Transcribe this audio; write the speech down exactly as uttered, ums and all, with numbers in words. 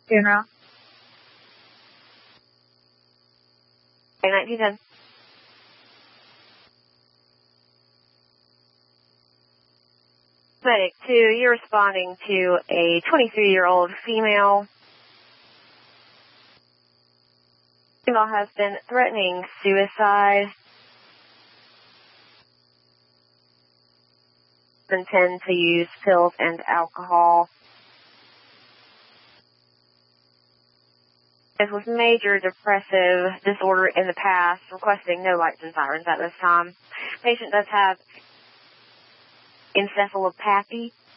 Funeral. nineteen ten. Medic two, you're responding to a twenty-three-year-old female. Female has been threatening suicide. Intend to use pills and alcohol. This was major depressive disorder in the past, requesting no lights and sirens at this time. Patient does have encephalopathy,